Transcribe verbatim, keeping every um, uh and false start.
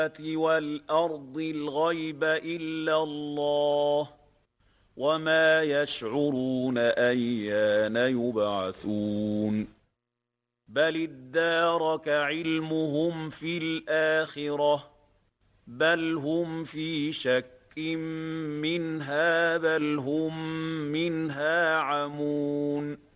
وَالْأَرْضِ الْغَيْبَ إِلَّا اللَّهُ وَمَا يَشْعُرُونَ أَيَّانَ يُبْعَثُونَ بَلِ ادَّارَكَ عِلْمُهُمْ فِي الْآخِرَةِ بَلْ هُمْ فِي شَكٍّ مِّنْهَا بَلْ هُم مِّنْهَا عَمُونَ